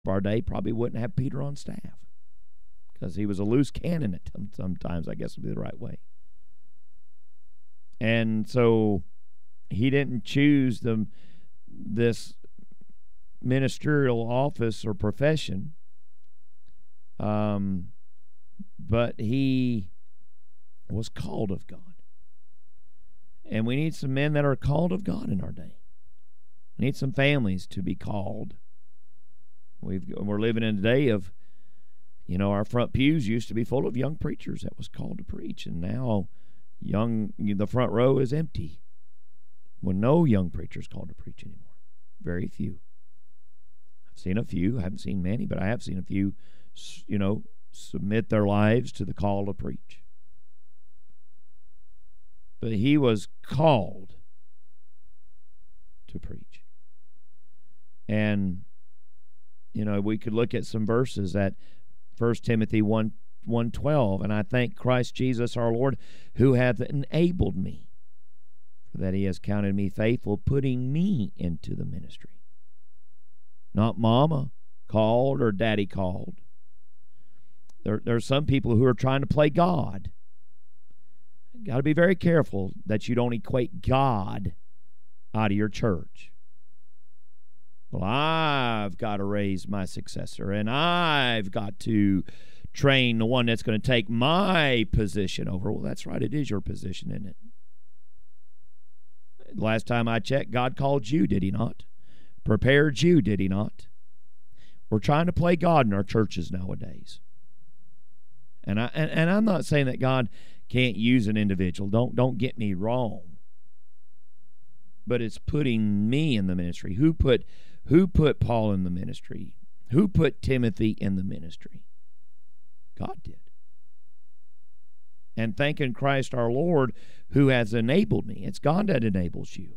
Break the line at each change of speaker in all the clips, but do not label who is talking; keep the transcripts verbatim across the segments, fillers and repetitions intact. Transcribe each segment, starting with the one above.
our day probably wouldn't have Peter on staff because he was a loose cannon at t- sometimes, I guess would be the right way. And so he didn't choose the this ministerial office or profession, um, but he was called of God. And we need some men that are called of God in our day. We need some families to be called. We've, we're living in a day of, you know, our front pews used to be full of young preachers that was called to preach, and now young the front row is empty. Well, no young preachers called to preach anymore. Very few. I've seen a few. I haven't seen many, but I have seen a few, you know, submit their lives to the call to preach. But he was called to preach. And, you know, we could look at some verses at First Timothy one, one twelve, and I thank Christ Jesus our Lord, who hath enabled me, for that he has counted me faithful, putting me into the ministry. Not mama called or daddy called. There, there are some people who are trying to play God. Got to be very careful that you don't equate God out of your church. Well, I've got to raise my successor, and I've got to train the one that's going to take my position over. Well, that's right. It is your position, isn't it? Last time I checked, God called you, did he not? Prepared you, did he not? We're trying to play God in our churches nowadays. And, I, and, and I'm not saying that God can't use an individual. Don't don't get me wrong. But it's putting me in the ministry. Who put who put Paul in the ministry? Who put Timothy in the ministry? God did. And thanking Christ our Lord who has enabled me. It's God that enables you.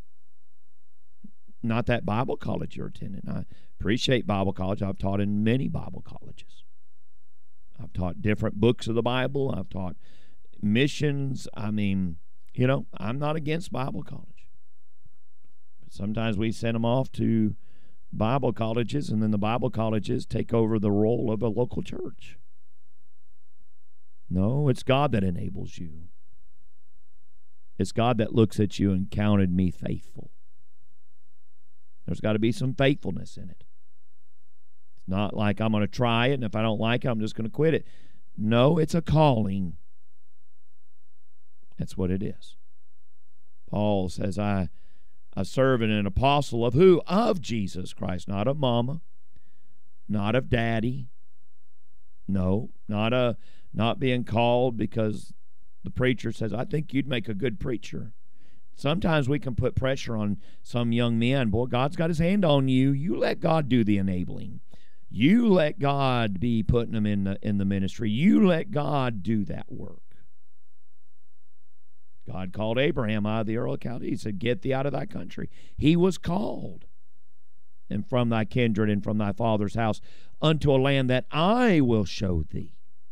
Not that Bible college you're attending. I appreciate Bible college. I've taught in many Bible colleges. I've taught different books of the Bible. I've taught missions. I mean, you know, I'm not against Bible college. But sometimes we send them off to Bible colleges, and then the Bible colleges take over the role of a local church. No, it's God that enables you. It's God that looks at you and counted me faithful. There's got to be some faithfulness in it. It's not like I'm going to try it, and if I don't like it, I'm just going to quit it. No, it's a calling. That's what it is. Paul says, I, a servant and an apostle of who? Of Jesus Christ. Not of mama. Not of daddy. No, not a not being called because the preacher says, I think you'd make a good preacher. Sometimes we can put pressure on some young men. Boy, God's got his hand on you. You let God do the enabling. You let God be putting them in the, in the ministry. You let God do that work. God called Abraham out of the Ur of Chaldees. He said, get thee out of thy country. He was called. And from thy kindred and from thy father's house unto a land that I will show thee.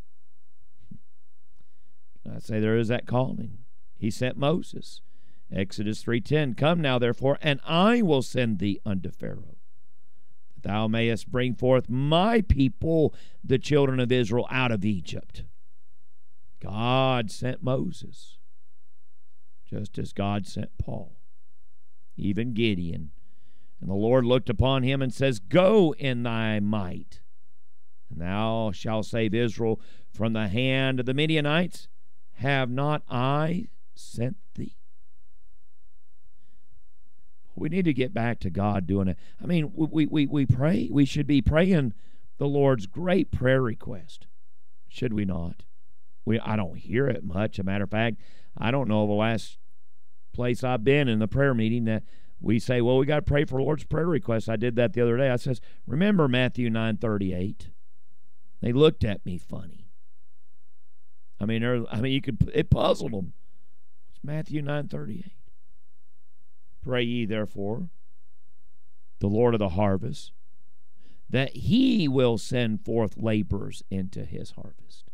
I say there is that calling. He sent Moses. Exodus three ten, come now therefore, and I will send thee unto Pharaoh, that thou mayest bring forth my people, the children of Israel, out of Egypt. God sent Moses, just as God sent Paul, even Gideon. And the Lord looked upon him and says, go in thy might, and thou shalt save Israel from the hand of the Midianites. Have not I sent thee? We need to get back to God doing it. I mean, we, we, we pray. We should be praying the Lord's great prayer request. Should we not? We I don't hear it much. As a matter of fact, I don't know of the last place I've been in the prayer meeting that we say, well, we got to pray for Lord's prayer request. I did that the other day. I says, remember Matthew nine thirty-eight? They looked at me funny. I mean, I mean, you could. It puzzled them. It's Matthew nine thirty-eight. Pray ye therefore the Lord of the harvest, that he will send forth laborers into his harvest.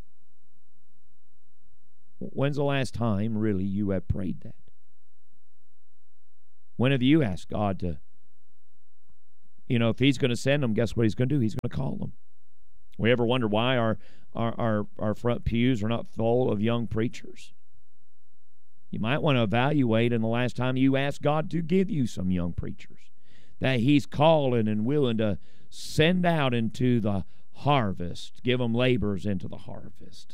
When's the last time, really, you have prayed that? When have you asked God to, you know, if he's going to send them, guess what he's going to do? He's going to call them. We ever wonder why our, our, our, our front pews are not full of young preachers? You might want to evaluate in the last time you asked God to give you some young preachers that he's calling and willing to send out into the harvest, give them laborers into the harvest.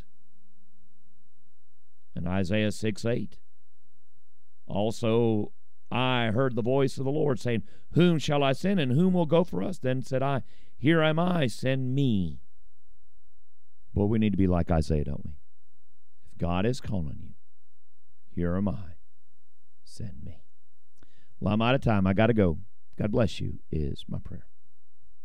And Isaiah six eight. Also, I heard the voice of the Lord saying, whom shall I send, and whom will go for us? Then said I, here am I, send me. Well, we need to be like Isaiah, don't we? If God is calling you, here am I, send me. Well, I'm out of time. I got to go. God bless you is my prayer.